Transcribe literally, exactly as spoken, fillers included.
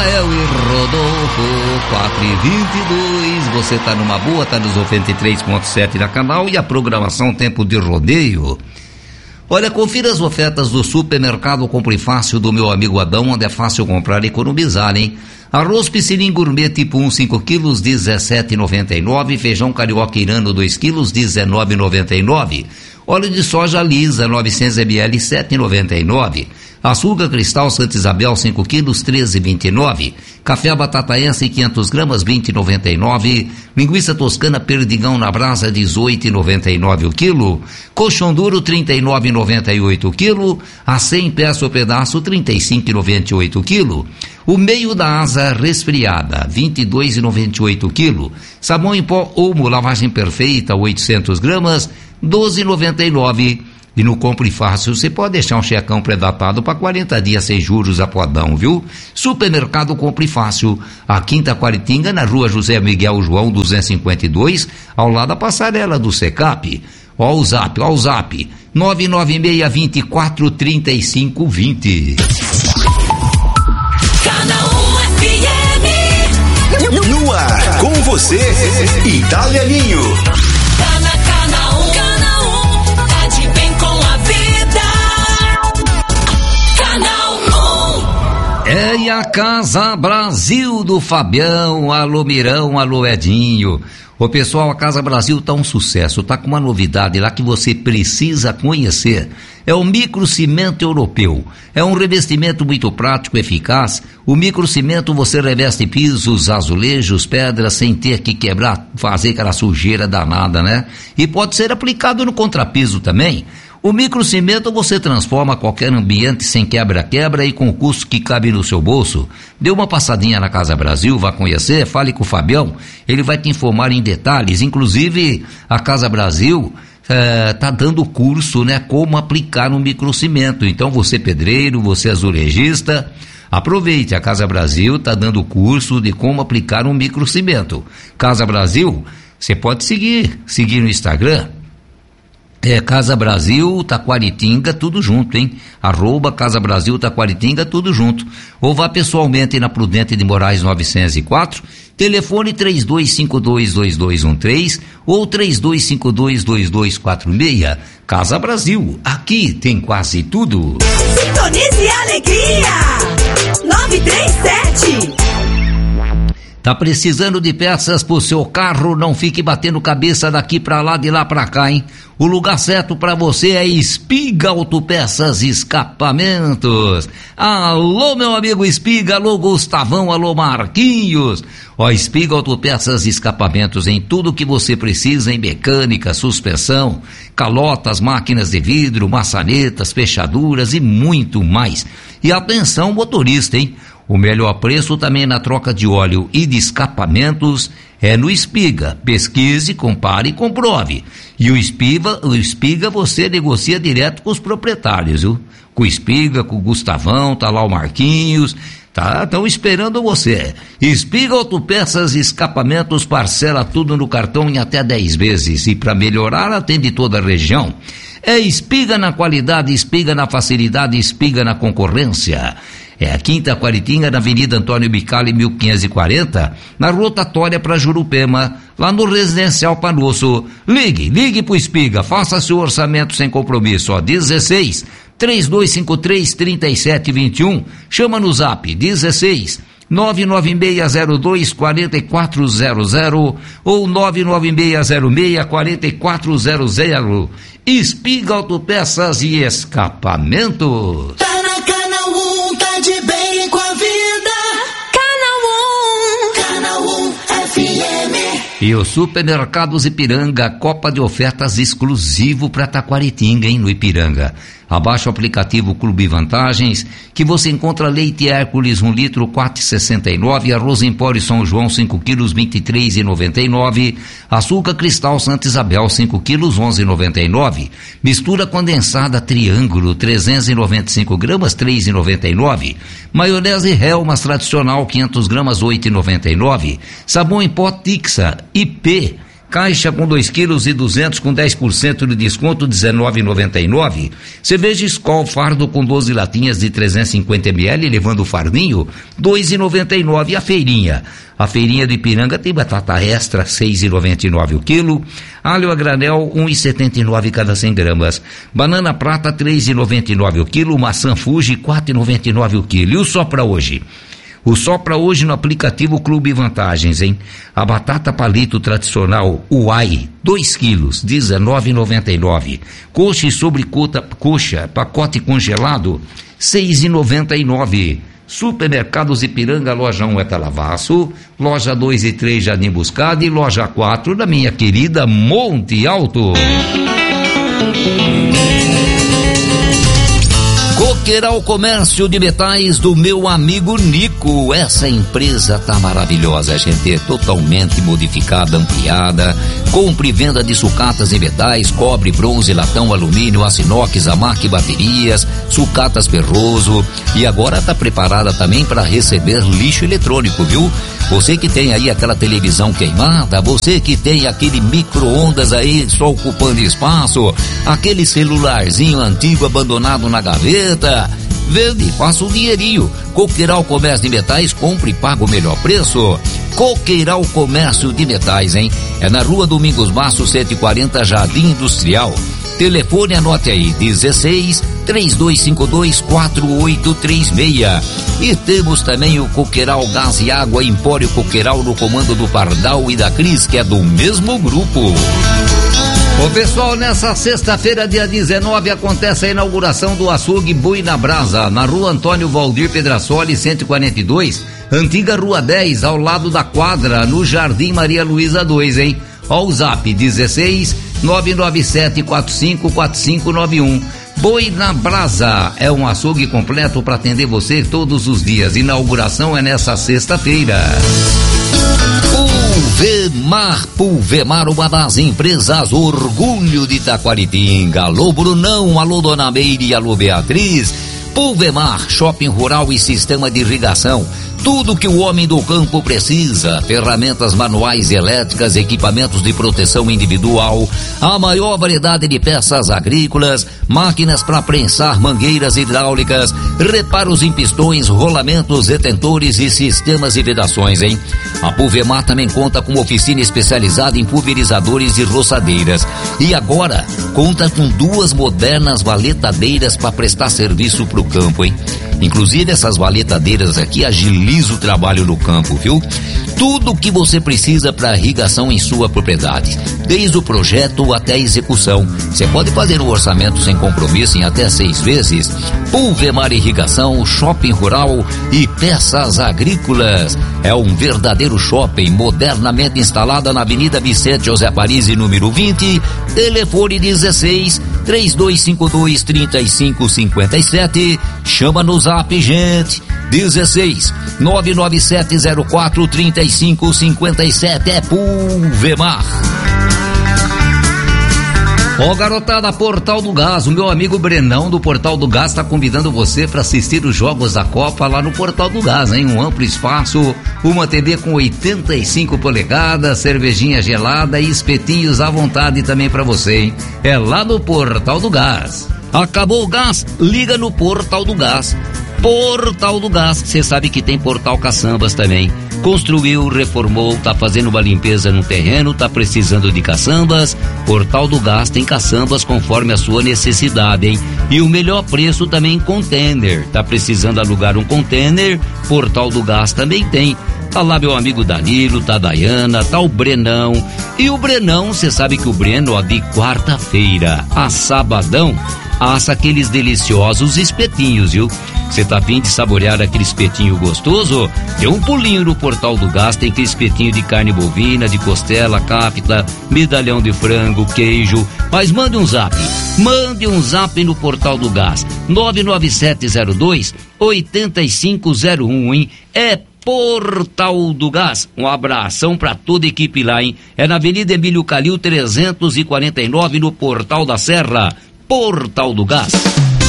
Rafael e Rodolfo, quatro e vinte e dois, você tá numa boa, tá nos noventa e três ponto sete da canal e a programação Tempo de Rodeio. Olha, confira as ofertas do supermercado Compre Fácil do meu amigo Adão, onde é fácil comprar e economizar, hein? Arroz Piscinim Gourmet tipo um, cinco quilos, dezessete reais e noventa e nove centavos. Feijão Carioca Irano, dois quilos, dezenove reais e noventa e nove centavos. Óleo de soja lisa, novecentos mililitros, sete reais e noventa e nove centavos. Açúcar cristal Santa Isabel, cinco quilos, treze reais e vinte e nove centavos. Café batataense, quinhentas gramas, vinte reais e noventa e nove centavos. Linguiça toscana Perdigão na brasa, dezoito reais e noventa e nove centavos o quilo. Colchão duro, trinta e nove reais e noventa e oito centavos o quilo. A cem peça o pedaço, trinta e cinco reais e noventa e oito centavos o quilo. O meio da asa resfriada, vinte e dois reais e noventa e oito centavos o quilo. Sabão em pó Omo, lavagem perfeita, oitocentas gramas, doze reais e noventa e nove centavos. E no Compre Fácil você pode deixar um checão pré-datado para quarenta dias sem juros a podão, viu? Supermercado Compre Fácil, a Quinta Quaritinga, na rua José Miguel João duzentos e cinquenta e dois, ao lado da passarela do Secap. Ó o zap, ó o zap, nove nove seis, vinte e quatro, trinta e cinco, vinte. No ar, com você, Itália Ninho. É, e a Casa Brasil do Fabião, alô Mirão, alô Edinho. Ô pessoal, a Casa Brasil tá um sucesso, tá com uma novidade lá que você precisa conhecer. É o microcimento europeu. É um revestimento muito prático e eficaz. O microcimento você reveste pisos, azulejos, pedras, sem ter que quebrar, fazer aquela sujeira danada, né? E pode ser aplicado no contrapiso também. O microcimento você transforma qualquer ambiente sem quebra-quebra e com custo que cabe no seu bolso. Dê uma passadinha na Casa Brasil, vá conhecer, fale com o Fabião, ele vai te informar em detalhes. Inclusive, a Casa Brasil está eh, dando curso, né, como aplicar um microcimento. Então, você pedreiro, você azulejista, aproveite, a Casa Brasil está dando curso de como aplicar um microcimento. Casa Brasil, você pode seguir, seguir no Instagram. É, Casa Brasil, Taquaritinga, tudo junto, hein? Arroba Casa Brasil, Taquaritinga, tudo junto. Ou vá pessoalmente na Prudente de Moraes novecentos e quatro, telefone três dois cinco dois, dois dois um três ou três dois cinco dois, dois dois quatro seis. Casa Brasil, aqui tem quase tudo. Sintonize a alegria! nove três sete. Tá precisando de peças pro seu carro? Não fique batendo cabeça daqui pra lá, de lá pra cá, hein? O lugar certo pra você é Espiga Autopeças Escapamentos. Alô, meu amigo Espiga, alô, Gustavão, alô, Marquinhos. Ó, Espiga Autopeças Escapamentos, em tudo que você precisa em mecânica, suspensão, calotas, máquinas de vidro, maçanetas, fechaduras e muito mais. E atenção, motorista, hein? O melhor preço também na troca de óleo e de escapamentos é no Espiga. Pesquise, compare e comprove. E o Espiga, o Espiga você negocia direto com os proprietários, viu? Com o Espiga, com o Gustavão, tá lá o Marquinhos, tá? Estão esperando você. Espiga Autopeças e Escapamentos, parcela tudo no cartão em até dez vezes. E para melhorar, atende toda a região. É Espiga na qualidade, Espiga na facilidade, Espiga na concorrência. É a Quinta Quaritinga, na Avenida Antônio Bicali, mil quinhentos e quarenta, na rotatória para Jurupema, lá no Residencial Panosso. Ligue, ligue pro Espiga, faça seu orçamento sem compromisso, ó, dezesseis, três dois cinco três, trinta e sete vinte e um, chama no zap, dezesseis, nove nove seis zero dois, quatro quatro zero zero ou nove nove seis zero seis, quatro quatro zero zero. Espiga Autopeças e Escapamentos. Tá na Canal um, tá de bem com a vida. Canal um, Canal um F M. E o Supermercados Ipiranga, Copa de Ofertas exclusivo para Taquaritinga, hein, no Ipiranga. Abaixa o aplicativo Clube Vantagens, que você encontra leite Hércules um litro, quatro reais e sessenta e nove centavos, arroz Empório São João cinco quilos, vinte e três reais e noventa e nove centavos, açúcar Cristal Santa Isabel cinco quilos, onze reais e noventa e nove centavos, mistura condensada Triângulo trezentos e noventa e cinco gramas, três reais e noventa e nove centavos, maionese Helmas tradicional quinhentas gramas, oito reais e noventa e nove centavos, sabão em pó Tixa I P Caixa com dois quilos e duzentos com dez por cento de desconto, dezenove reais e noventa e nove centavos. Cerveja Skol fardo com doze latinhas de trezentos e cinquenta mililitros, levando o fardinho, dois reais e noventa e nove centavos. E a feirinha? A feirinha de Ipiranga tem batata extra, seis reais e noventa e nove centavos o quilo. Alho a granel, um real e setenta e nove centavos cada cem gramas. Banana prata, três reais e noventa e nove centavos o quilo. Maçã Fuji, quatro reais e noventa e nove centavos o quilo. E o só para hoje? O só para hoje no aplicativo Clube Vantagens, hein? A batata palito tradicional Uai, dois quilos, dezenove reais e noventa e nove centavos. Coxa e sobrecota, coxa, pacote congelado, seis reais e noventa e nove centavos. Supermercados Ipiranga, loja um é Talavaço, loja dois e três Jardim Buscada e loja quatro da minha querida Monte Alto. Coqueiral Comércio de Metais do meu amigo Nico. Essa empresa tá maravilhosa, gente, totalmente modificada, ampliada. Compra e venda de sucatas e metais, cobre, bronze, latão, alumínio, aço inox, amac, baterias, sucatas Perroso. E agora tá preparada também para receber lixo eletrônico, viu? Você que tem aí aquela televisão queimada, você que tem aquele micro-ondas aí só ocupando espaço, aquele celularzinho antigo abandonado na gaveta, vende e faça um dinheirinho. Coqueiral Comércio de Metais, compre e paga o melhor preço. Coqueiral Comércio de Metais, hein? É na Rua Domingos Baço, cento e quarenta, Jardim Industrial. Telefone, anote aí, dezesseis, três dois cinco dois, quatro oito três seis. E temos também o Coqueiral Gás e Água, Empório Coqueiral, no comando do Pardal e da Cris, que é do mesmo grupo. Ô pessoal, nessa sexta-feira, dia dezenove, acontece a inauguração do açougue Boi na Brasa, na Rua Antônio Valdir Pedrasoli, cento e quarenta e dois, antiga Rua dez, ao lado da quadra, no Jardim Maria Luísa dois, hein? Ó o zap, dezesseis, nove nove sete quatro cinco quatro cinco nove um. Boi na Brasa é um açougue completo para atender você todos os dias. Inauguração é nessa sexta-feira. Pulvemar, Pulvemar, uma das empresas orgulho de Taquaritinga. Alô Brunão, alô Dona Meire e alô Beatriz. Pulvemar, shopping rural e sistema de irrigação. Tudo que o homem do campo precisa: ferramentas manuais e elétricas, equipamentos de proteção individual, a maior variedade de peças agrícolas, máquinas para prensar mangueiras hidráulicas, reparos em pistões, rolamentos, retentores e sistemas de vedações, hein? A Pulvemar também conta com oficina especializada em pulverizadores e roçadeiras. E agora conta com duas modernas valetadeiras para prestar serviço pro campo, hein? Inclusive essas valetadeiras aqui agilizam o trabalho no campo, viu? Tudo o que você precisa para irrigação em sua propriedade, desde o projeto até a execução. Você pode fazer um orçamento sem compromisso em até seis vezes. Pulvemar Irrigação, shopping rural e peças agrícolas. É um verdadeiro shopping, modernamente instalada na Avenida Vicente José Parisi, número vinte. Telefone dezesseis, três dois cinco dois, três cinco cinco sete. Chama no zap, gente. dezesseis, nove nove sete zero quatro, três cinco cinco sete. É Pulvemar. Ó, garotada, Portal do Gás, o meu amigo Brenão do Portal do Gás está convidando você para assistir os jogos da Copa lá no Portal do Gás, hein? Um amplo espaço, uma T V com oitenta e cinco polegadas, cervejinha gelada e espetinhos à vontade também para você, hein? É lá no Portal do Gás. Acabou o gás? Liga no Portal do Gás. Portal do Gás, você sabe que tem Portal Caçambas também. Construiu, reformou, tá fazendo uma limpeza no terreno, tá precisando de caçambas? Portal do Gás tem caçambas conforme a sua necessidade, hein? E o melhor preço também em container. Tá precisando alugar um container? Portal do Gás também tem. Tá lá meu amigo Danilo, tá a Dayana, tá o Brenão. E o Brenão, você sabe que o Breno, ó, de quarta-feira a sabadão, assa aqueles deliciosos espetinhos, viu? Você tá a fim de saborear aquele espetinho gostoso? Dê um pulinho no Portal do Gás, tem aquele espetinho de carne bovina, de costela, cápita, medalhão de frango, queijo. Mas mande um zap, mande um zap no Portal do Gás, nove nove sete zero dois, oito cinco zero um, hein? É Portal do Gás. Um abração pra toda a equipe lá, hein? É na Avenida Emílio Calil trezentos e quarenta e nove, no Portal da Serra. Portal do Gás.